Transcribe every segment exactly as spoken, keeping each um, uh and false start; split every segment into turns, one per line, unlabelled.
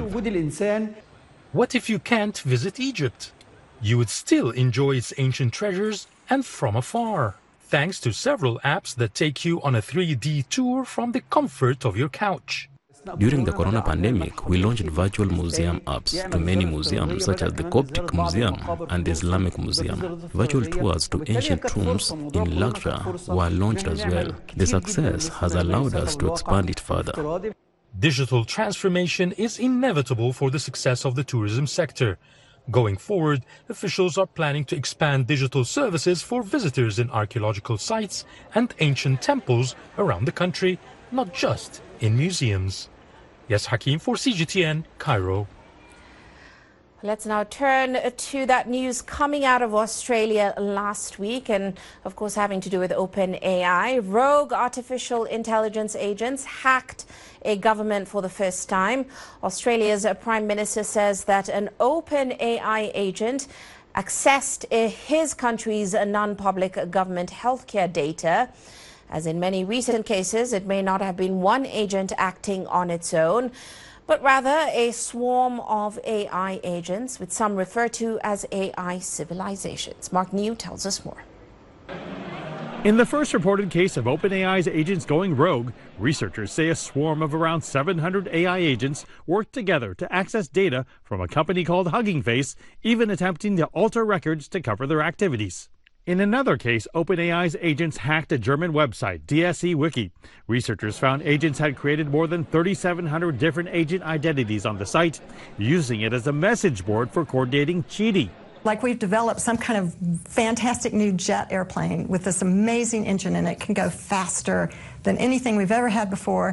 What if you can't visit Egypt? You would still enjoy its ancient treasures and from afar, thanks to several apps that take you on a three D tour from the comfort of your couch.
During the corona pandemic, we launched virtual museum apps to many museums such as the Coptic Museum and the Islamic Museum. Virtual tours to ancient tombs in Luxor were launched as well. The success has allowed us to expand it further.
Digital transformation is inevitable for the success of the tourism sector. Going forward, officials are planning to expand digital services for visitors in archaeological sites and ancient temples around the country, not just in museums. Yes, Hakim for C G T N, Cairo.
Let's now turn to that news coming out of Australia last week and, of course, having to do with OpenAI. Rogue artificial intelligence agents hacked a government for the first time. Australia's Prime Minister says that an OpenAI agent accessed his country's non-public government healthcare data. As in many recent cases, it may not have been one agent acting on its own, but rather a swarm of A I agents, which some refer to as A I civilizations. Mark New tells us more.
In the first reported case of OpenAI's agents going rogue, researchers say a swarm of around seven hundred A I agents worked together to access data from a company called Hugging Face, even attempting to alter records to cover their activities. In another case, OpenAI's agents hacked a German website, D S E Wiki. Researchers found agents had created more than thirty-seven hundred different agent identities on the site, using it as a message board for coordinating cheating.
Like we've developed some kind of fantastic new jet airplane with this amazing engine, and it can go faster than anything we've ever had before.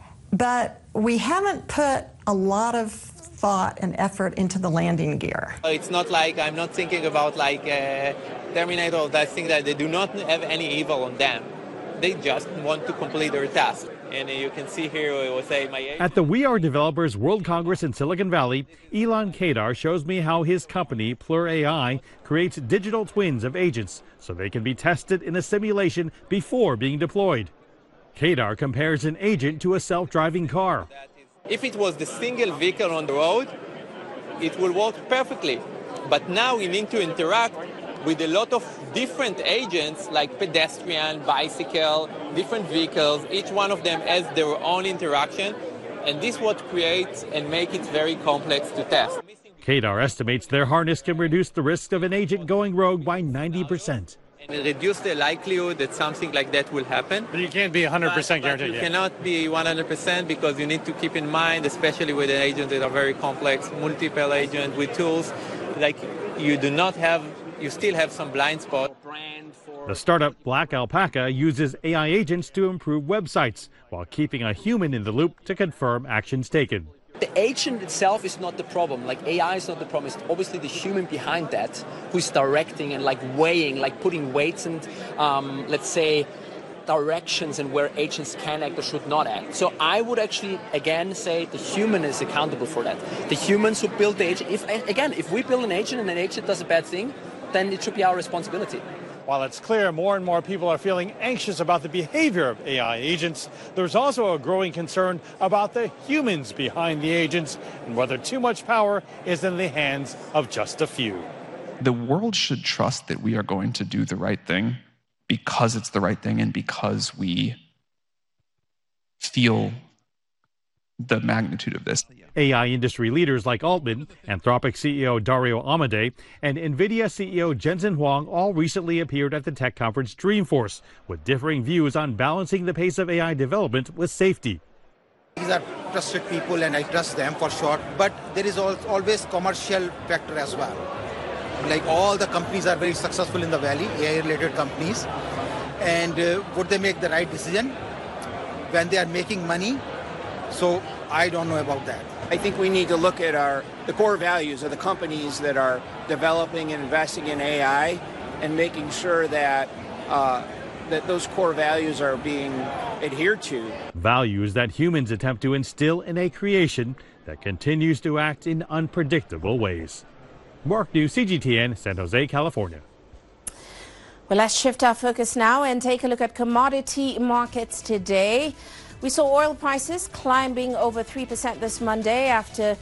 But we haven't put a lot of thought and effort into the landing gear.
It's not like I'm not thinking about like uh, Terminator or that thing that they do not have any evil on them. They just want to complete their task. And you can see here, it will say my age.
At the We Are Developers World Congress in Silicon Valley, Elon Kadar shows me how his company, Plur A I, creates digital twins of agents so they can be tested in a simulation before being deployed. Kadar compares an agent to a self-driving car.
If it was the single vehicle on the road, it will work perfectly. But now we need to interact with a lot of different agents like pedestrian, bicycle, different vehicles. Each one of them has their own interaction, and this what creates and makes it very complex to test.
Kadar estimates their harness can reduce the risk of an agent going rogue by ninety percent.
And reduce the likelihood that something like that will happen.
But you can't be one hundred percent
but, but
guaranteed.
You
yet.
cannot be one hundred percent because you need to keep in mind, especially with an agent that are very complex, multiple agents with tools, like you do not have, you still have some blind spot.
The startup Black Alpaca uses A I agents to improve websites while keeping a human in the loop to confirm actions taken.
The agent itself is not the problem. Like A I is not the problem. It's obviously the human behind that who's directing and like weighing, like putting weights and um, let's say directions and where agents can act or should not act. So I would actually again say the human is accountable for that. The humans who build the agent. If again, if we build an agent and an agent does a bad thing, then it should be our responsibility.
While it's clear more and more people are feeling anxious about the behavior of A I agents, there's also a growing concern about the humans behind the agents and whether too much power is in the hands of just a few.
The world should trust that we are going to do the right thing because it's the right thing and because we feel the magnitude of this.
A I industry leaders like Altman, Anthropic C E O Dario Amodei, and NVIDIA C E O Jensen Huang all recently appeared at the tech conference Dreamforce with differing views on balancing the pace of A I development with safety.
These are trusted people and I trust them for sure, but there is always commercial factor as well. Like all the companies are very successful in the Valley, A I-related companies, and uh, would they make the right decision when they are making money? So I don't know about that.
I think we need to look at our the core values of the companies that are developing and investing in A I and making sure that uh, that those core values are being adhered to.
Values that humans attempt to instill in a creation that continues to act in unpredictable ways. Mark New, C G T N, San Jose, California.
Well, let's shift our focus now and take a look at commodity markets today. We saw oil prices climbing over three percent this Monday after